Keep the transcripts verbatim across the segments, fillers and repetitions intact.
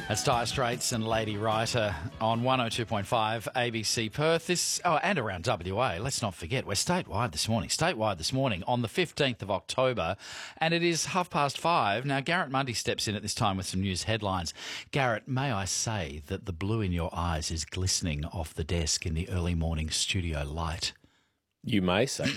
That's Dire Straits and Lady Writer on one oh two point five A B C Perth. This, oh, and around W A. Let's not forget, we're statewide this morning. Statewide this morning on the fifteenth of October, and it is half past five. Now, Garrett Mundy steps in at this time with some news headlines. Garrett, may I say that the blue in your eyes is glistening off the desk in the early morning studio light? You may say.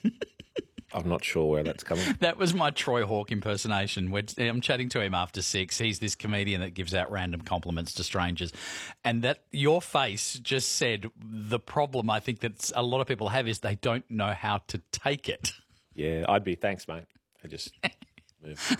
I'm not sure where that's coming from. That was my Troy Hawke impersonation. We're, I'm chatting to him after six. He's this comedian that gives out random compliments to strangers. And that your face just said the problem I think that a lot of people have is they don't know how to take it. Yeah, I'd be, thanks, mate. I just moved.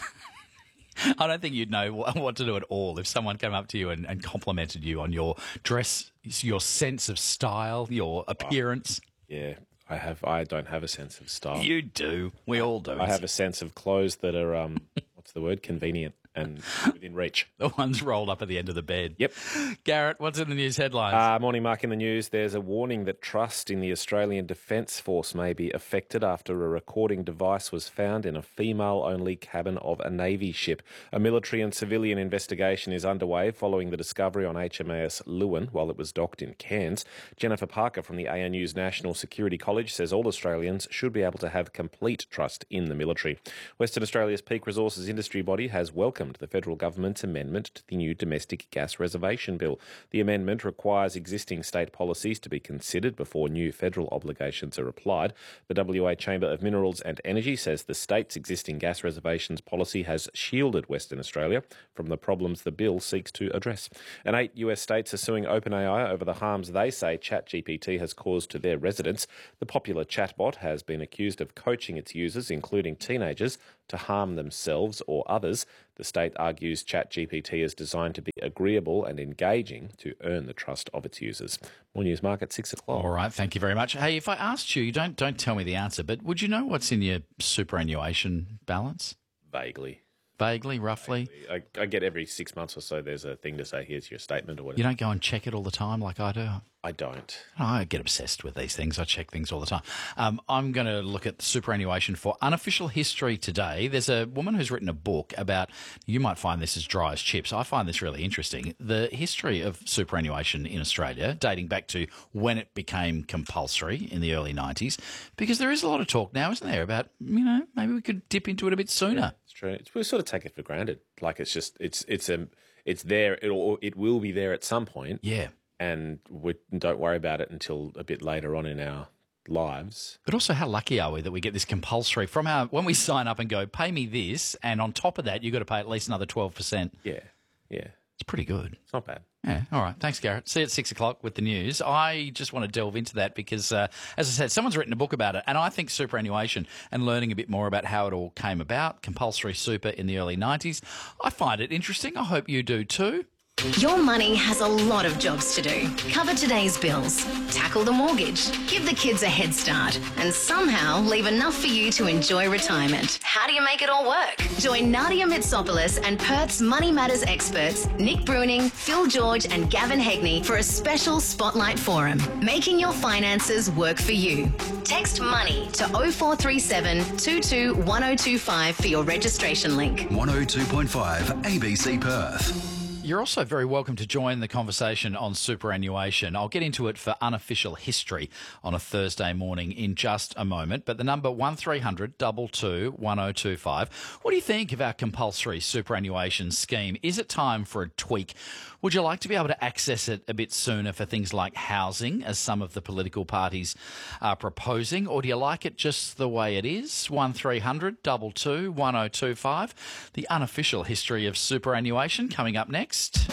I don't think you'd know what to do at all if someone came up to you and, and complimented you on your dress, your sense of style, your appearance. Oh, yeah. I have. I don't have a sense of style. You do. We all do. I have a sense of clothes that are, um, what's the word, convenient and within reach. The ones rolled up at the end of the bed. Yep. Garrett, what's in the news headlines? Uh, morning, Mark, in the news. There's a warning that trust in the Australian Defence Force may be affected after a recording device was found in a female-only cabin of a Navy ship. A military and civilian investigation is underway following the discovery on H M A S Lewin while it was docked in Cairns. Jennifer Parker from the A N U's National Security College says all Australians should be able to have complete trust in the military. Western Australia's peak resources industry body has welcomed the federal government's amendment to the new domestic gas reservation bill. The amendment requires existing state policies to be considered before new federal obligations are applied. The W A Chamber of Minerals and Energy says the state's existing gas reservations policy has shielded Western Australia from the problems the bill seeks to address. And eight U S states are suing OpenAI over the harms they say ChatGPT has caused to their residents. The popular chatbot has been accused of coaching its users, including teenagers, to harm themselves or others. The state argues ChatGPT is designed to be agreeable and engaging to earn the trust of its users. More news, Mark, at six o'clock. All right, thank you very much. Hey, if I asked you, you don't don't tell me the answer, but would you know what's in your superannuation balance? Vaguely. Vaguely, roughly? Vaguely. I, I get every six months or so there's a thing to say, here's your statement or whatever. You don't go and check it all the time like I do? I don't. I get obsessed with these things. I check things all the time. Um, I'm going to look at superannuation for unofficial history today. There's a woman who's written a book about, you might find this as dry as chips. I find this really interesting. The history of superannuation in Australia, dating back to when it became compulsory in the early nineties, because there is a lot of talk now, isn't there, about, you know, maybe we could dip into it a bit sooner. Yeah, it's true. It's, we sort of take it for granted. Like it's just, it's, it's, a, it's there. It'll, it will be there at some point. Yeah. And we don't worry about it until a bit later on in our lives. But also, how lucky are we that we get this compulsory from our, when we sign up and go, pay me this, and on top of that, you've got to pay at least another twelve percent. Yeah, yeah. It's pretty good. It's not bad. Yeah, all right. Thanks, Garrett. See you at six o'clock with the news. I just want to delve into that because, uh, as I said, someone's written a book about it, and I think superannuation and learning a bit more about how it all came about, compulsory super in the early nineties, I find it interesting. I hope you do too. Your money has a lot of jobs to do. Cover today's bills, tackle the mortgage, give the kids a head start, and somehow leave enough for you to enjoy retirement. How do you make it all work? Join Nadia Mitsopoulos and Perth's Money Matters experts, Nick Bruning, Phil George and Gavin Hegney for a special Spotlight Forum, making your finances work for you. Text MONEY to oh four three seven, two two one oh two five for your registration link. one oh two point five A B C Perth. You're also very welcome to join the conversation on superannuation. I'll get into it for unofficial history on a Thursday morning in just a moment. But the number one three hundred two two one oh two five. What do you think of our compulsory superannuation scheme? Is it time for a tweak? Would you like to be able to access it a bit sooner for things like housing, as some of the political parties are proposing? Or do you like it just the way it is? one three hundred two two one oh two five. The unofficial history of superannuation coming up next.